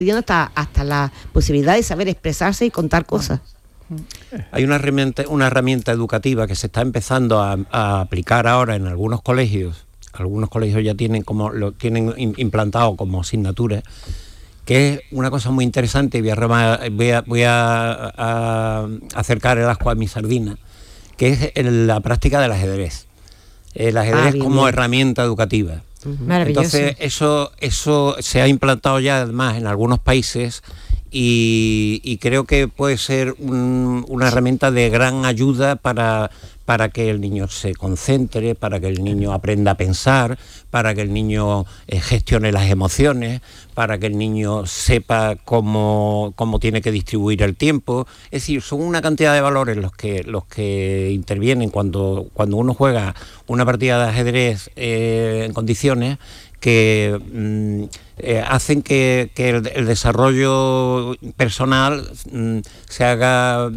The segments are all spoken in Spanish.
hasta la posibilidad de saber expresarse y contar cosas. Hay una herramienta educativa que se está empezando a aplicar ahora en algunos colegios. Algunos colegios ya lo tienen implantado como asignatura, que es una cosa muy interesante. Voy a acercar el ascua a mi sardina, que es la práctica del ajedrez. El ajedrez como herramienta educativa. Entonces eso se ha implantado ya además en algunos países y creo que puede ser una herramienta de gran ayuda para que el niño se concentre, para que el niño aprenda a pensar, para que el niño gestione las emociones, para que el niño sepa cómo tiene que distribuir el tiempo. Es decir, son una cantidad de valores los que intervienen cuando uno juega una partida de ajedrez en condiciones que hacen que el desarrollo personal se haga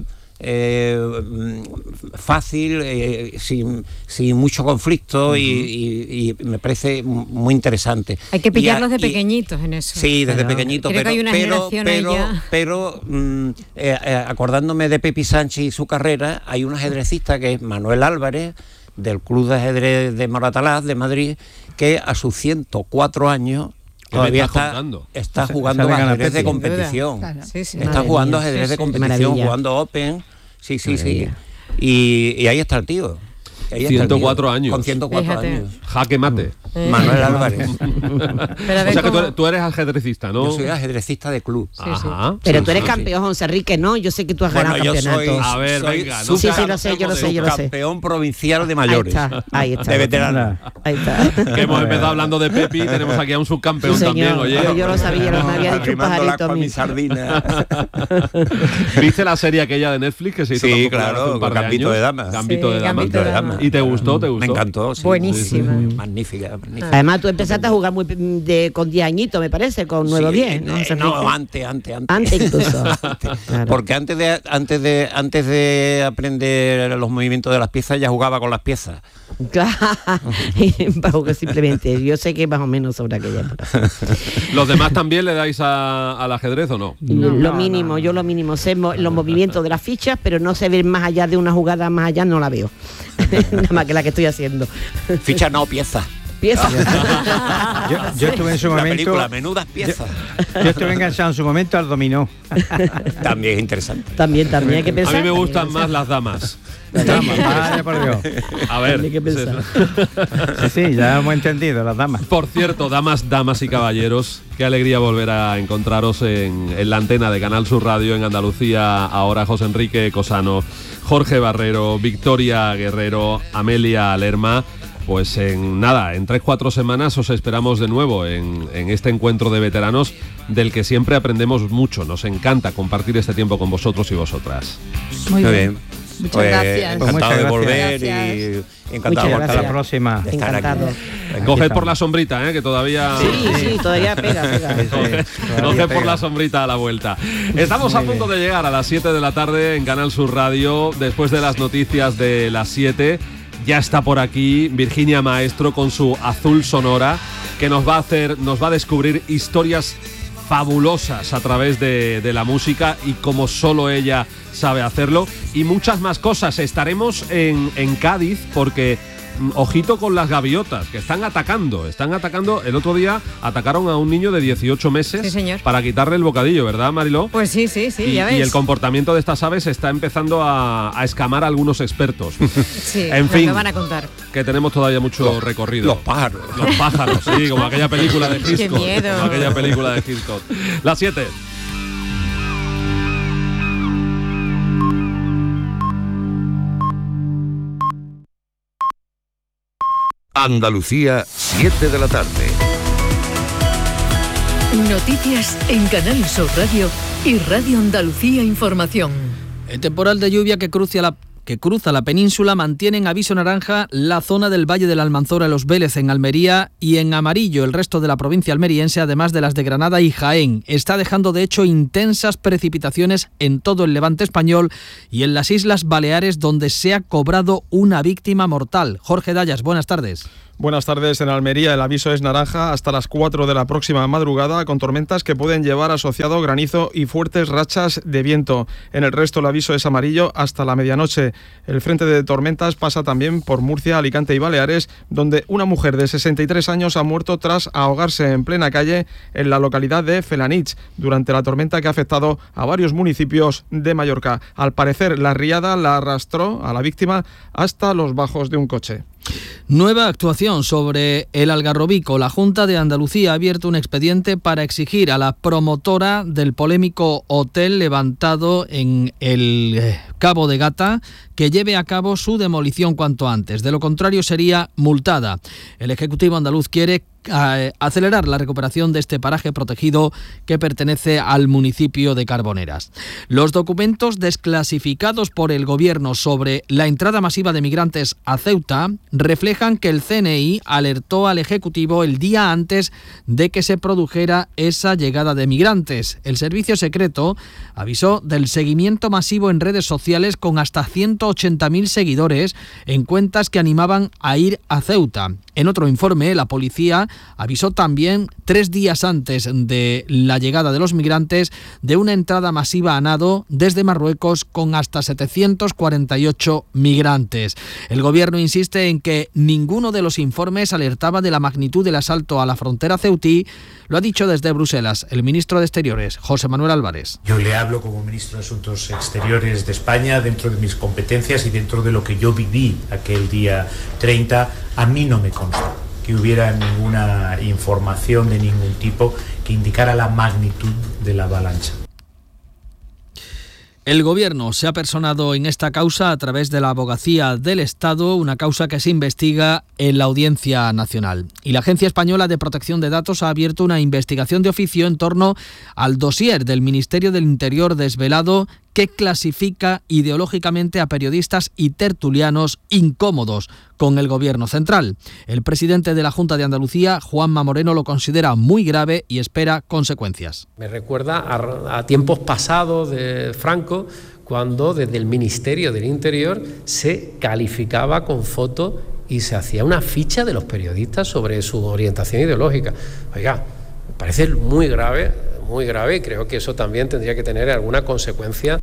fácil, sin mucho conflicto y me parece muy interesante. Hay que pillarlos de pequeñitos en eso. Sí, desde pequeñitos, pero acordándome de Pepi Sánchez y su carrera, hay un ajedrecista que es Manuel Álvarez, del Club de Ajedrez de Moratalaz, de Madrid, que a sus 104 años todavía está jugando ajedrez de competición. Claro. Está jugando ajedrez de competición, jugando Open. Sí. Y ahí está el tío. 104 años. Con 104 años. Jaque mate. Manuel Álvarez. O sea que tú eres ajedrecista, ¿no? Yo soy ajedrecista de club. Ajá. Pero tú eres campeón, José Enrique, ¿no? Yo sé que tú has ganado campeonatos. Yo soy campeón provincial de mayores. Ahí está. De veterano. Ahí está. Que hemos empezado hablando de Pepi, tenemos aquí a un subcampeón también, oye. Yo lo sabía, me había dicho un pajarito a mí. ¿Viste la serie aquella de Netflix que se hizo? Sí, claro, Gambito de Damas. Gambito de Damas. ¿Y te gustó? Me encantó. Buenísima. Magnífica. Además, tú empezaste a jugar con 10 añitos, me parece, con 9 o 10, ¿no? No, antes. Antes incluso. Claro. Porque antes de aprender los movimientos de las piezas, ya jugaba con las piezas. Claro, simplemente, yo sé que más o menos sobre aquella época. ¿Los demás también le dais al ajedrez o no? Lo mínimo, sé los movimientos de las fichas, pero no sé ver más allá de una jugada, más allá no la veo. Nada más que la que estoy haciendo. Fichas no, piezas. Yo estuve en su momento. La película, menudas piezas. Yo estuve enganchado en su momento al dominó. También es interesante. También hay que pensar. A mí me gustan más las damas. Vaya por Dios. A ver. Sí, ya hemos entendido, las damas. Por cierto, damas y caballeros, qué alegría volver a encontraros en la antena de Canal Sur Radio en Andalucía. Ahora José Enrique Cosano, Jorge Barrero, Victoria Guerrero, Amelia Lerma. Pues en 3-4 semanas os esperamos de nuevo en este encuentro de veteranos del que siempre aprendemos mucho. Nos encanta compartir este tiempo con vosotros y vosotras. Muy bien. Muchas gracias. Encantado de volver y encantado de hasta la próxima. Encantado. Coged por la sombrita, que todavía... Sí, todavía pega. Coged por la sombrita a la vuelta. Estamos a punto de llegar a las 7 de la tarde en Canal Sur Radio, después de las noticias de las 7. Ya está por aquí Virginia Maestro con su Azul Sonora, que nos va a descubrir historias fabulosas a través de la música y como solo ella sabe hacerlo, y muchas más cosas. Estaremos en Cádiz porque ojito con las gaviotas que están atacando. El otro día atacaron a un niño de 18 meses, sí, señor, para quitarle el bocadillo, ¿verdad, Mariló? Pues sí, ya ves. Y el comportamiento de estas aves está empezando a escamar a algunos expertos. Sí, en fin, me van a contar. Que tenemos todavía mucho recorrido. Los pájaros, sí, como aquella película de Hitchcock. ¡Qué miedo! Como aquella película de Hitchcock. Las 7. Andalucía, 7 de la tarde. Noticias en Canal Sur Radio y Radio Andalucía Información. El temporal de lluvia que cruza la península mantiene en aviso naranja la zona del Valle de la Almanzora, Los Vélez en Almería, y en amarillo el resto de la provincia almeriense, además de las de Granada y Jaén. Está dejando de hecho intensas precipitaciones en todo el levante español y en las Islas Baleares, donde se ha cobrado una víctima mortal. Jorge Dallas, buenas tardes. Buenas tardes. En Almería el aviso es naranja hasta las 4 de la próxima madrugada, con tormentas que pueden llevar asociado granizo y fuertes rachas de viento. En el resto el aviso es amarillo hasta la medianoche. El frente de tormentas pasa también por Murcia, Alicante y Baleares, donde una mujer de 63 años ha muerto tras ahogarse en plena calle en la localidad de Felanich durante la tormenta que ha afectado a varios municipios de Mallorca. Al parecer, la riada la arrastró a la víctima hasta los bajos de un coche. Nueva actuación sobre el Algarrobico. La Junta de Andalucía ha abierto un expediente para exigir a la promotora del polémico hotel levantado en el Cabo de Gata que lleve a cabo su demolición cuanto antes. De lo contrario, sería multada. El Ejecutivo andaluz quiere acelerar la recuperación de este paraje protegido que pertenece al municipio de Carboneras. Los documentos desclasificados por el Gobierno sobre la entrada masiva de migrantes a Ceuta reflejan que el CNI alertó al Ejecutivo el día antes de que se produjera esa llegada de migrantes. El servicio secreto avisó del seguimiento masivo en redes sociales con hasta 180.000 seguidores en cuentas que animaban a ir a Ceuta. En otro informe, la policía avisó también 3 días antes de la llegada de los migrantes de una entrada masiva a nado desde Marruecos con hasta 748 migrantes. El Gobierno insiste en que ninguno de los informes alertaba de la magnitud del asalto a la frontera ceutí. Lo ha dicho desde Bruselas el ministro de Exteriores, José Manuel Álvarez. Yo le hablo como ministro de Asuntos Exteriores de España dentro de mis competencias y dentro de lo que yo viví aquel día 30. A mí no me consta que hubiera ninguna información de ningún tipo que indicara la magnitud de la avalancha. El Gobierno se ha personado en esta causa a través de la Abogacía del Estado, una causa que se investiga en la Audiencia Nacional. Y la Agencia Española de Protección de Datos ha abierto una investigación de oficio en torno al dossier del Ministerio del Interior desvelado que clasifica ideológicamente a periodistas y tertulianos incómodos con el Gobierno central. El presidente de la Junta de Andalucía, Juanma Moreno, lo considera muy grave y espera consecuencias. Me recuerda a tiempos pasados de Franco, cuando desde el Ministerio del Interior se calificaba con fotos y se hacía una ficha de los periodistas sobre su orientación ideológica. Oiga, me parece muy grave, y creo que eso también tendría que tener alguna consecuencia.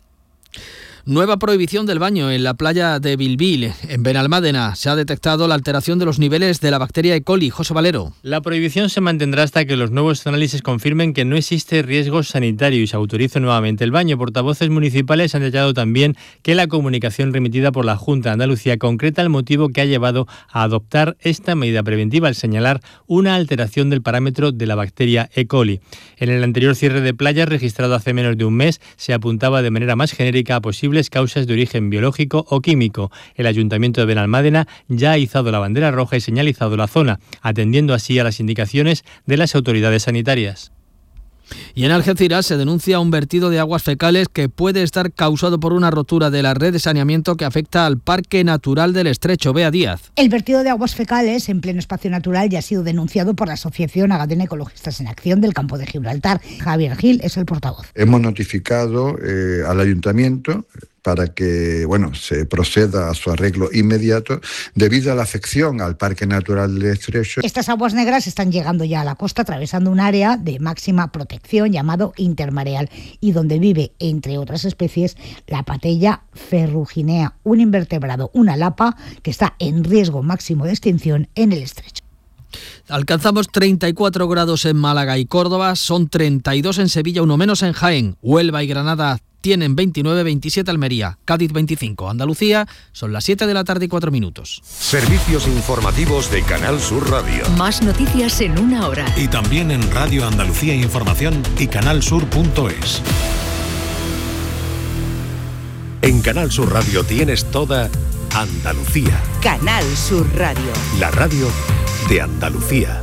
Nueva prohibición del baño en la playa de Bilbil. En Benalmádena se ha detectado la alteración de los niveles de la bacteria E. coli. José Valero. La prohibición se mantendrá hasta que los nuevos análisis confirmen que no existe riesgo sanitario y se autorice nuevamente el baño. Portavoces municipales han detallado también que la comunicación remitida por la Junta de Andalucía concreta el motivo que ha llevado a adoptar esta medida preventiva al señalar una alteración del parámetro de la bacteria E. coli. En el anterior cierre de playas registrado hace menos de un mes se apuntaba de manera más genérica a posibles causas de origen biológico o químico. El Ayuntamiento de Benalmádena ya ha izado la bandera roja y señalizado la zona, atendiendo así a las indicaciones de las autoridades sanitarias. Y en Algeciras se denuncia un vertido de aguas fecales que puede estar causado por una rotura de la red de saneamiento que afecta al Parque Natural del Estrecho. Bea Díaz. El vertido de aguas fecales en pleno espacio natural ya ha sido denunciado por la Asociación Agadén Ecologistas en Acción del Campo de Gibraltar. Javier Gil es el portavoz. Hemos notificado al Ayuntamiento para que se proceda a su arreglo inmediato debido a la afección al Parque Natural del Estrecho. Estas aguas negras están llegando ya a la costa atravesando un área de máxima protección llamado intermareal y donde vive, entre otras especies, la patella ferruginea, un invertebrado, una lapa que está en riesgo máximo de extinción en el estrecho. Alcanzamos 34 grados en Málaga y Córdoba, son 32 en Sevilla, uno menos en Jaén. Huelva y Granada tienen 29, 27 Almería, Cádiz 25. Andalucía son las 7 de la tarde y 4 minutos. Servicios informativos de Canal Sur Radio. Más noticias en una hora. Y también en Radio Andalucía Información y canalsur.es. En Canal Sur Radio tienes toda Andalucía. Canal Sur Radio. La radio de Andalucía.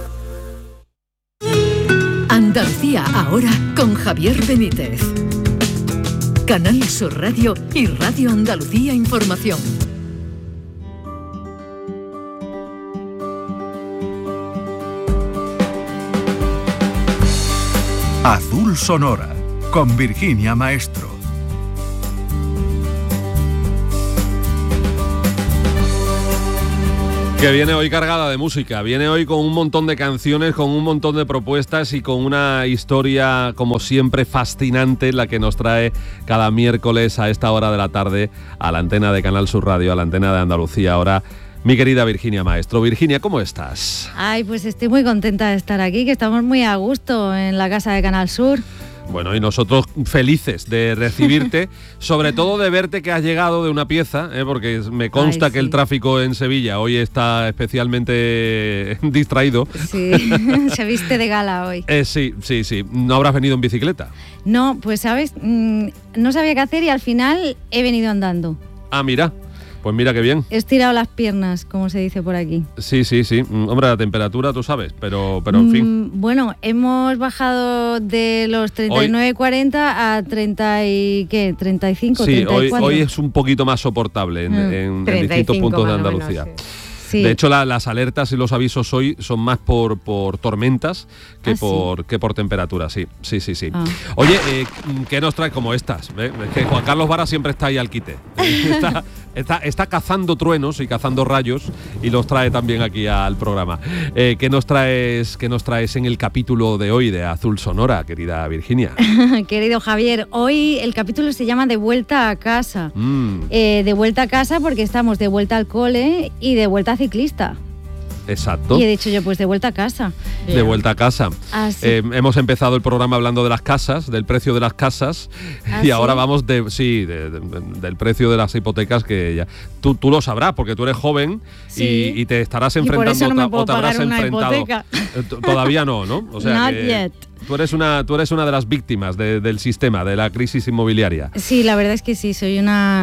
Andalucía ahora con Javier Benítez. Canal Sur Radio y Radio Andalucía Información. Azul Sonora con Virginia Maestro. Que viene hoy cargada de música, viene hoy con un montón de canciones, con un montón de propuestas y con una historia, como siempre, fascinante, la que nos trae cada miércoles a esta hora de la tarde a la antena de Canal Sur Radio, a la antena de Andalucía. Ahora, mi querida Virginia Maestro. Virginia, ¿cómo estás? Ay, pues estoy muy contenta de estar aquí, que estamos muy a gusto en la casa de Canal Sur. Bueno, y nosotros felices de recibirte, sobre todo de verte que has llegado de una pieza, porque me consta que el tráfico en Sevilla hoy está especialmente distraído. Sí, se viste de gala hoy. Sí. ¿No habrás venido en bicicleta? No, pues sabes, no sabía qué hacer y al final he venido andando. Ah, mira. Pues mira qué bien. He estirado las piernas, como se dice por aquí. Sí. Hombre, la temperatura tú sabes, pero en fin. Bueno, hemos bajado de los 39-40 a 30 y ¿qué? 35, sí, 34. Hoy es un poquito más soportable en distintos puntos de Andalucía. Menos, sí. De hecho, las alertas y los avisos hoy son más por tormentas que por temperatura, sí. Ah. Oye, ¿qué nos trae como estas? Es que Juan Carlos Vara siempre está ahí al quite. Está cazando truenos y cazando rayos y los trae también aquí al programa. ¿Qué nos traes en el capítulo de hoy de Azul Sonora, querida Virginia? Querido Javier, hoy el capítulo se llama De vuelta a casa. De vuelta a casa porque estamos de vuelta al cole y de vuelta a ciclista. Exacto. Y he dicho yo, pues de vuelta a casa. De vuelta a casa. Sí. Hemos empezado el programa hablando de las casas, del precio de las casas, y ahora vamos del precio de las hipotecas, que ya tú lo sabrás, porque tú eres joven y te estarás enfrentando, y por eso no me puedo o te habrás pagar una enfrentado. Hipoteca. Todavía no, o sea, Not yet. Tú eres una de las víctimas del sistema, de la crisis inmobiliaria. Sí, la verdad es que sí, soy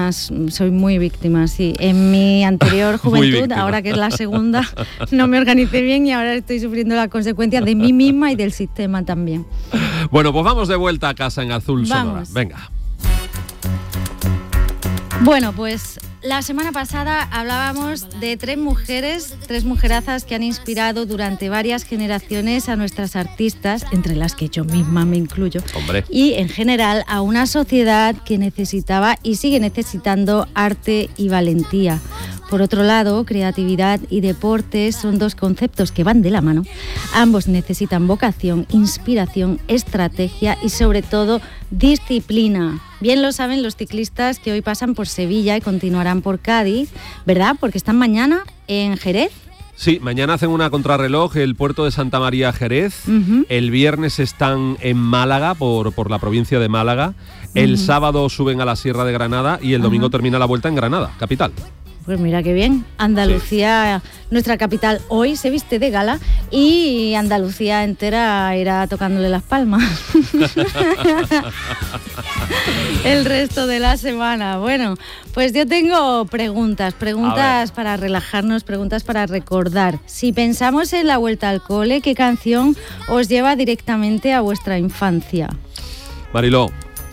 muy víctima, sí. En mi anterior juventud, ahora que es la segunda, no me organicé bien y ahora estoy sufriendo las consecuencias de mí misma y del sistema también. Bueno, pues vamos de vuelta a casa en Azul Sonora. Venga. Bueno, pues la semana pasada hablábamos de tres mujerazas que han inspirado durante varias generaciones a nuestras artistas, entre las que yo misma me incluyo. Hombre. Y en general a una sociedad que necesitaba y sigue necesitando arte y valentía. Por otro lado, creatividad y deporte son dos conceptos que van de la mano. Ambos necesitan vocación, inspiración, estrategia y sobre todo disciplina. Bien lo saben los ciclistas que hoy pasan por Sevilla y continuarán por Cádiz, ¿verdad? Porque están mañana en Jerez. Sí, mañana hacen una contrarreloj el puerto de Santa María Jerez. El viernes están en Málaga, por la provincia de Málaga. El sábado suben a la Sierra de Granada y el domingo termina la vuelta en Granada, capital. Pues mira qué bien, Andalucía, nuestra capital, hoy se viste de gala y Andalucía entera irá tocándole las palmas el resto de la semana. Bueno, pues yo tengo preguntas para relajarnos, preguntas para recordar. Si pensamos en la vuelta al cole, ¿qué canción os lleva directamente a vuestra infancia? Mariló.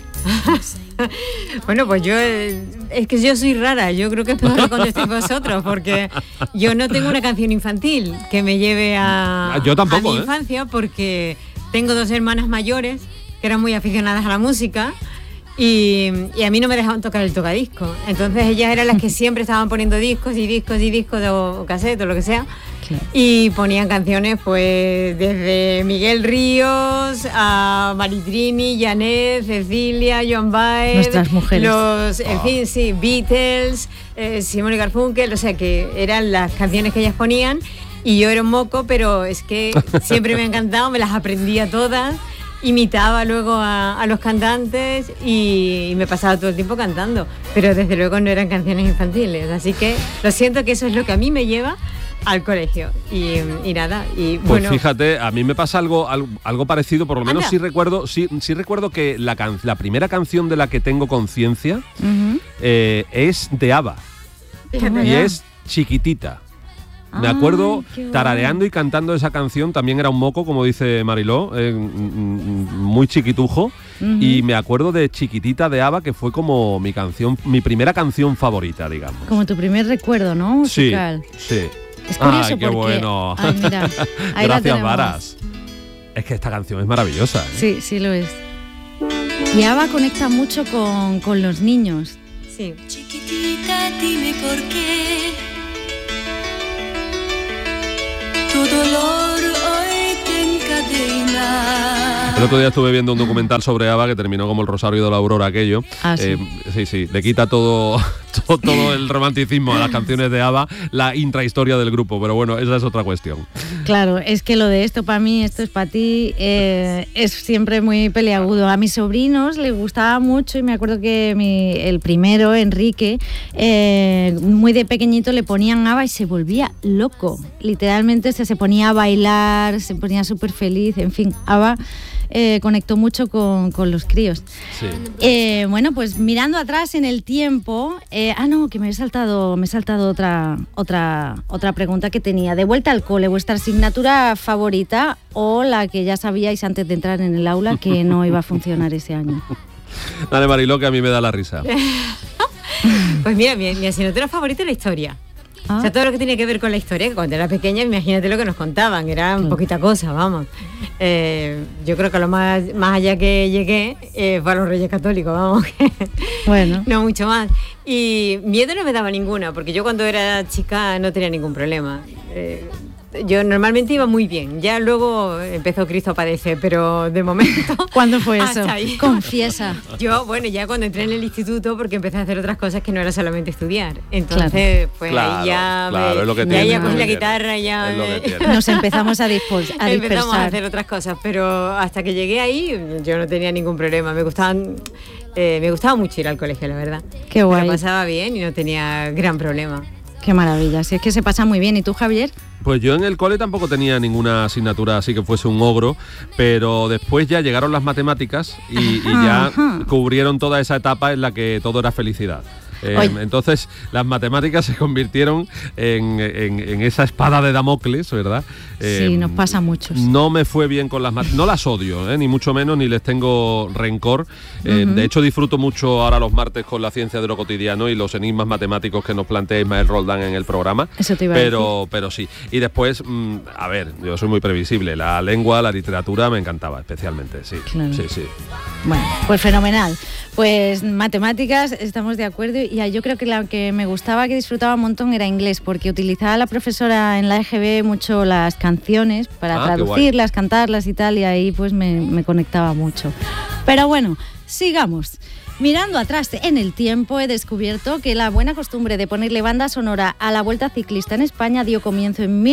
Bueno, pues es que yo soy rara, yo creo que es peor que contestéis vosotros, porque yo no tengo una canción infantil que me lleve yo tampoco, a mi infancia, porque tengo dos hermanas mayores que eran muy aficionadas a la música y a mí no me dejaban tocar el tocadiscos, entonces ellas eran las que siempre estaban poniendo discos o casetes o lo que sea. Y ponían canciones pues desde Miguel Ríos a Maritrini, Janet, Cecilia, Joan Baez, nuestras mujeres, Beatles, Simone y Garfunkel, o sea que eran las canciones que ellas ponían y yo era un moco, pero es que siempre me ha encantado, me las aprendía todas, imitaba luego a los cantantes y me pasaba todo el tiempo cantando, pero desde luego no eran canciones infantiles, así que lo siento, que eso es lo que a mí me lleva al colegio y nada, y pues bueno, fíjate, a mí me pasa algo parecido, por lo menos sí recuerdo que la primera canción de la que tengo conciencia es de ABBA y es Chiquitita. Me acuerdo tarareando y cantando esa canción, también era un moco, como dice Mariló, muy chiquitujo, y me acuerdo de Chiquitita de ABBA, que fue como mi primera canción favorita, digamos. Como tu primer recuerdo, ¿no? Musical. Sí. Es curioso. Ay, qué porque, bueno. Ay, mira, ahí gracias, Varas. Es que esta canción es maravillosa, ¿eh? Sí, lo es. Y ABBA conecta mucho con los niños. Sí. Chiquitita, dime por qué dolor hoy te encadena. El otro día estuve viendo un documental sobre ABBA que terminó como el Rosario de la Aurora aquello. Sí, le quita todo el romanticismo a las canciones de ABBA, la intrahistoria del grupo, pero bueno, esa es otra cuestión. Claro, es que lo de esto para mí, esto es para ti, es siempre muy peliagudo. A mis sobrinos les gustaba mucho y me acuerdo que el primero, Enrique, muy de pequeñito le ponían ABBA y se volvía loco. Literalmente se ponía a bailar, se ponía súper feliz, en fin, ABBA conectó mucho con los críos. Sí. Bueno, pues mirando atrás en el tiempo, que me he saltado otra pregunta que tenía. De vuelta al cole, ¿vuestra asignatura favorita o la que ya sabíais antes de entrar en el aula que no iba a funcionar ese año? Dale, Mariló, que a mí me da la risa. Pues mira, mi asignatura favorita es la historia. O sea, todo lo que tiene que ver con la historia, que cuando era pequeña, imagínate lo que nos contaban, era poquita cosa, vamos. Yo creo que lo más allá que llegué fue a los Reyes Católicos, vamos. Bueno. No mucho más. Y miedo no me daba ninguna, porque yo cuando era chica no tenía ningún problema. Yo normalmente iba muy bien, ya luego empezó Cristo a padecer, pero de momento... ¿Cuándo fue eso? Confiesa. Yo, ya cuando entré en el instituto, porque empecé a hacer otras cosas que no era solamente estudiar. Entonces, ahí ya cogí la guitarra, ya... Nos empezamos a dispersar. Empezamos a hacer otras cosas, pero hasta que llegué ahí yo no tenía ningún problema. Me gustaba mucho ir al colegio, la verdad. Qué guay. Me lo pasaba bien y no tenía gran problema. Qué maravilla, si es que se pasa muy bien. ¿Y tú, Javier? Pues yo en el cole tampoco tenía ninguna asignatura así que fuese un ogro, pero después ya llegaron las matemáticas y ya cubrieron toda esa etapa en la que todo era felicidad. Entonces las matemáticas se convirtieron en esa espada de Damocles, ¿verdad? Sí, nos pasa a muchos. No me fue bien con las matemáticas, no las odio, ni mucho menos, ni les tengo rencor. De hecho disfruto mucho ahora los martes con la ciencia de lo cotidiano y los enigmas matemáticos que nos plantea Ismael Roldán en el programa. Eso te iba a decir. Pero sí. Y después, yo soy muy previsible, la lengua, la literatura me encantaba especialmente, sí. Claro. Sí. Bueno, pues fenomenal. Pues matemáticas, estamos de acuerdo. Y yo creo que la que me gustaba, que disfrutaba un montón, era inglés, porque utilizaba la profesora en la EGB mucho las canciones para traducirlas, cantarlas y tal, y ahí pues me conectaba mucho. Pero bueno, sigamos. Mirando atrás en el tiempo, he descubierto que la buena costumbre de ponerle banda sonora a la Vuelta Ciclista en España dio comienzo en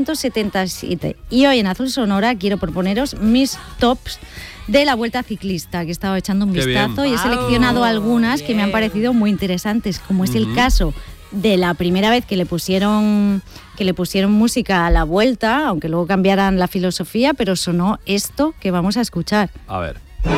1977. Y hoy en Azul Sonora quiero proponeros mis tops de la Vuelta Ciclista, que he estado echando un vistazo y he seleccionado algunas que me han parecido muy interesantes, como es el caso de la primera vez que le pusieron música a la Vuelta, aunque luego cambiaran la filosofía, pero sonó esto que vamos a escuchar. A ver.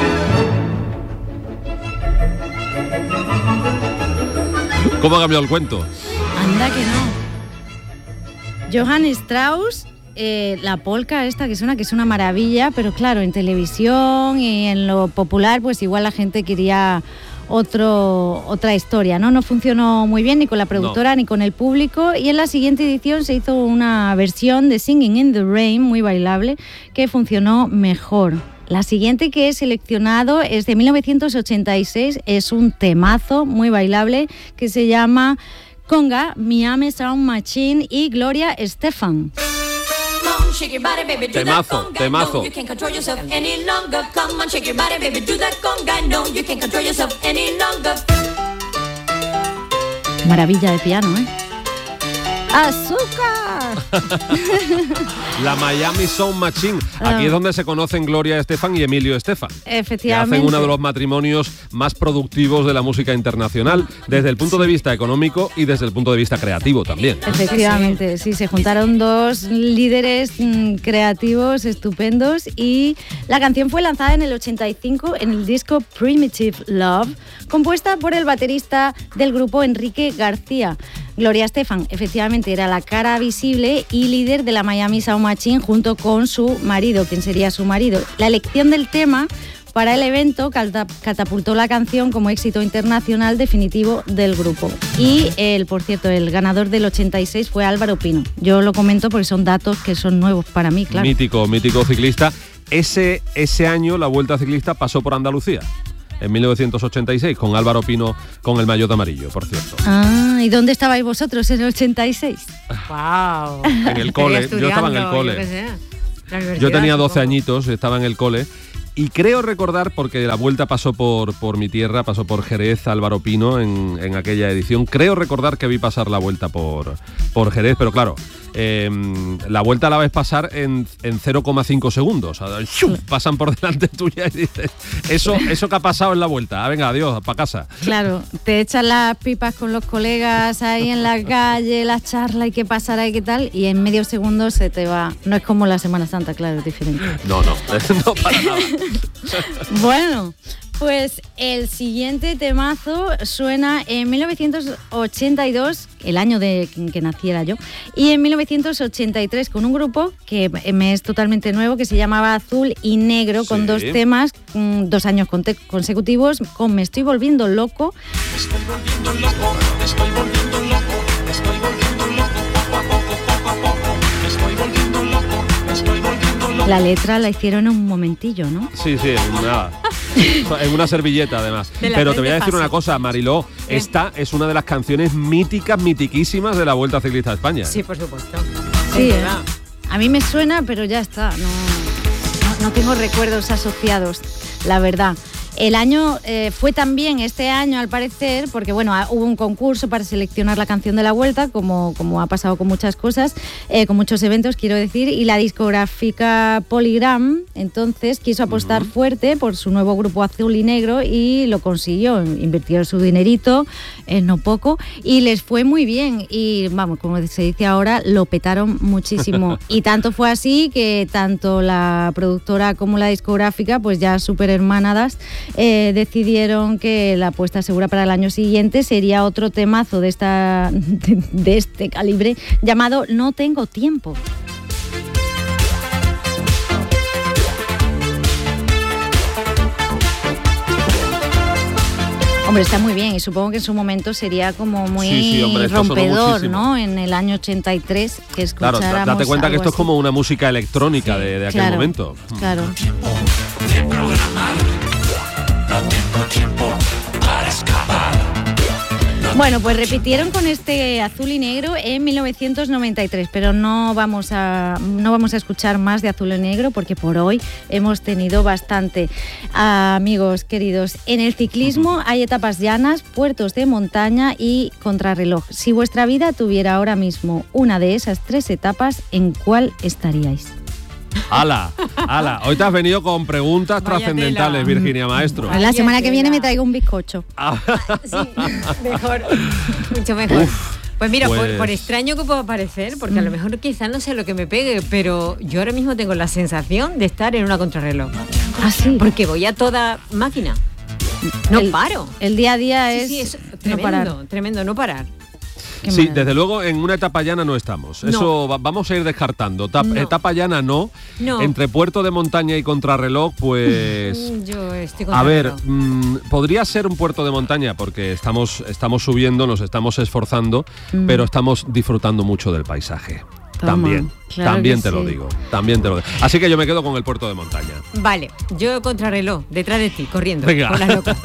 ¿Cómo ha cambiado el cuento? Anda que no. Johann Strauss, la polka esta que es una maravilla, pero claro, en televisión y en lo popular pues igual la gente quería otra historia, ¿no? No funcionó muy bien ni con la productora ni con el público, y en la siguiente edición se hizo una versión de Singing in the Rain muy bailable que funcionó mejor. La siguiente que he seleccionado es de 1986, es un temazo muy bailable que se llama Conga, Miami Sound Machine y Gloria Estefan. Temazo. Maravilla de piano, ¿eh? ¡Azúcar! La Miami Sound Machine. Aquí es donde se conocen Gloria Estefan y Emilio Estefan. Efectivamente. Que hacen uno de los matrimonios más productivos de la música internacional, desde el punto de vista económico y desde el punto de vista creativo también. Efectivamente, sí, se juntaron dos líderes creativos estupendos, y la canción fue lanzada en el 85 en el disco Primitive Love, compuesta por el baterista del grupo Enrique García. Gloria Estefan efectivamente era la cara visible y líder de la Miami Sound Machine junto con su marido, quien sería su marido. La elección del tema para el evento catapultó la canción como éxito internacional definitivo del grupo. Y por cierto, el ganador del 86 fue Álvaro Pino. Yo lo comento porque son datos que son nuevos para mí, claro. Mítico ciclista. Ese año la Vuelta Ciclista pasó por Andalucía. en 1986, con Álvaro Pino con el maillot amarillo, por cierto. Ah, ¿y dónde estabais vosotros en el 86? ¡Wow! En el cole, yo estaba en el cole. Yo tenía 12 añitos, estaba en el cole. Y creo recordar, porque la Vuelta pasó por mi tierra, pasó por Jerez, Álvaro Pino en aquella edición, creo recordar que vi pasar la Vuelta por Jerez, pero claro, la Vuelta la ves pasar en 0,5 segundos. O sea, pasan por delante tuya y dices, eso que ha pasado en la Vuelta, venga, adiós, para casa. Claro, te echan las pipas con los colegas ahí en la calle, la charla y qué pasará y qué tal, y en medio segundo se te va. No es como la Semana Santa, claro, es diferente. No para nada. Bueno, pues el siguiente temazo suena en 1982, el año de que naciera yo, y en 1983 con un grupo que me es totalmente nuevo, que se llamaba Azul y Negro, con Sí. 2 temas, 2 años consecutivos, con Me estoy volviendo loco. Estoy volviendo loco, estoy volviendo loco, estoy volviendo loco, poco a poco, estoy volviendo loco, estoy volviendo loco. La letra la hicieron en un momentillo, ¿no? Sí, nada. En una servilleta, además. Pero te voy a decir una cosa, Mariló. Esta es una de las canciones mitiquísimas de la Vuelta Ciclista a España. Sí, por supuesto. Sí, a mí me suena, pero ya está. No tengo recuerdos asociados, la verdad. El año fue también este año, al parecer, porque bueno, hubo un concurso para seleccionar la canción de la Vuelta, como ha pasado con muchas cosas, con muchos eventos, quiero decir, y la discográfica Polygram entonces quiso apostar fuerte por su nuevo grupo Azul y Negro y lo consiguió. Invirtió su dinerito, no poco, y les fue muy bien. Y vamos, como se dice ahora, lo petaron muchísimo. Y tanto fue así que tanto la productora como la discográfica, pues ya súper hermanadas, decidieron que la apuesta segura para el año siguiente sería otro temazo de este calibre llamado No tengo tiempo. Hombre, está muy bien y supongo que en su momento sería como muy rompedor, ¿no? En el año 83 que escucháramos. Claro, date cuenta que esto es como una música electrónica de aquel momento. Claro. No tengo tiempo para escapar. Bueno, pues repitieron con este Azul y Negro en 1993, pero no vamos a escuchar más de Azul y Negro porque por hoy hemos tenido bastante. Amigos queridos, en el ciclismo hay etapas llanas, puertos de montaña y contrarreloj. Si vuestra vida tuviera ahora mismo una de esas 3 etapas, ¿en cuál estaríais? ¡Hala! Hoy te has venido con preguntas trascendentales, Virginia Maestro. La semana que viene me traigo un bizcocho. Sí, mejor, mucho mejor. Pues mira, por extraño que pueda parecer, porque a lo mejor quizás no sea lo que me pegue, pero yo ahora mismo tengo la sensación de estar en una contrarreloj. ¿Ah, sí? Porque voy a toda máquina. No paro. El día a día es tremendo, no parar. Sí, desde luego en una etapa llana no estamos. No. Eso vamos a ir descartando. Etapa llana no. Entre puerto de montaña y contrarreloj, pues... Yo estoy a ver, podría ser un puerto de montaña porque estamos subiendo, nos estamos esforzando, pero estamos disfrutando mucho del paisaje. También te lo digo. Así que yo me quedo con el puerto de montaña. Vale, yo contrarreloj, detrás de ti, corriendo. Venga. Con las locas.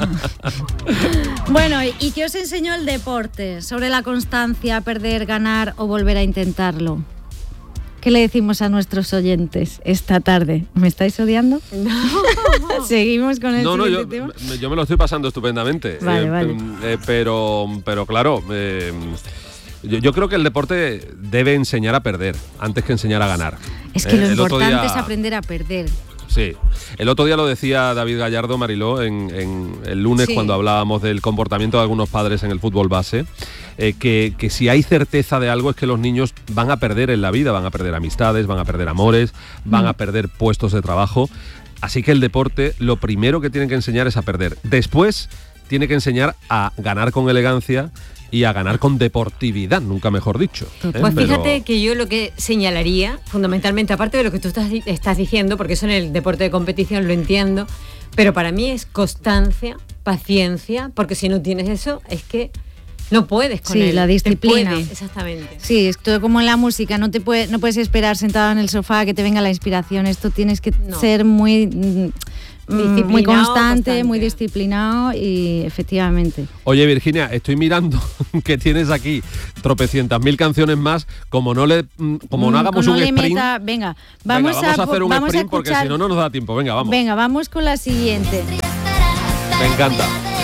Bueno, ¿y qué os enseñó el deporte? Sobre la constancia, perder, ganar o volver a intentarlo. ¿Qué le decimos a nuestros oyentes esta tarde? ¿Me estáis odiando? No. Seguimos con el siguiente tema. Yo me lo estoy pasando estupendamente. Vale. Pero claro... Yo creo que el deporte debe enseñar a perder antes que enseñar a ganar. Es que lo importante es aprender a perder. Sí, el otro día lo decía David Gallardo, Mariló, en el lunes cuando hablábamos del comportamiento de algunos padres en el fútbol base, que si hay certeza de algo es que los niños van a perder en la vida, van a perder amistades, van a perder amores, van a perder puestos de trabajo. Así que el deporte lo primero que tiene que enseñar es a perder. Después tiene que enseñar a ganar con elegancia y a ganar con deportividad, nunca mejor dicho. Pues fíjate que yo lo que señalaría, fundamentalmente, aparte de lo que tú estás diciendo, porque eso en el deporte de competición lo entiendo, pero para mí es constancia, paciencia, porque si no tienes eso, es que no puedes con él. Sí, la disciplina. Exactamente. Sí, es todo como en la música, no puedes esperar sentado en el sofá a que te venga la inspiración, esto tienes que ser muy muy constante, muy disciplinado y efectivamente. Oye, Virginia, estoy mirando que tienes aquí tropecientas mil canciones más. Como no hagamos un sprint. Venga, vamos a hacer un vamos sprint a escuchar, porque si no nos da tiempo. Venga, vamos. Venga, vamos con la siguiente. Me encanta.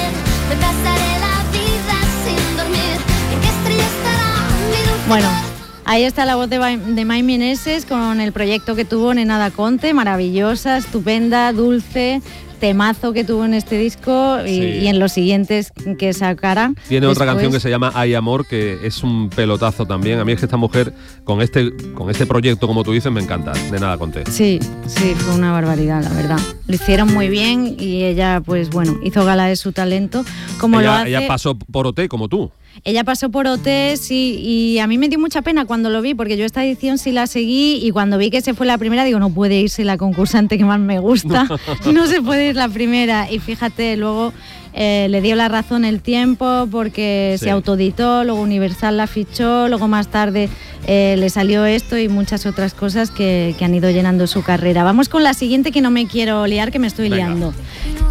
Bueno, ahí está la voz de Mai Meneses con el proyecto que tuvo Nena da Conte, maravillosa, estupenda, dulce, temazo que tuvo en este disco y en los siguientes que sacará. Tiene otra canción que se llama Hay Amor, que es un pelotazo también. A mí es que esta mujer con este proyecto, como tú dices, me encanta, Nena da Conte. Sí, fue una barbaridad, la verdad. Lo hicieron muy bien y ella, pues bueno, hizo gala de su talento. Ella pasó por OT como tú. Ella pasó por OT, sí, y a mí me dio mucha pena cuando lo vi, porque yo esta edición sí la seguí y cuando vi que se fue la primera, digo, no puede irse la concursante que más me gusta, no se puede ir la primera. Y fíjate, luego le dio la razón el tiempo porque se autoeditó, luego Universal la fichó, luego más tarde le salió esto y muchas otras cosas que han ido llenando su carrera. Vamos con la siguiente, que no me quiero liar, que me estoy liando.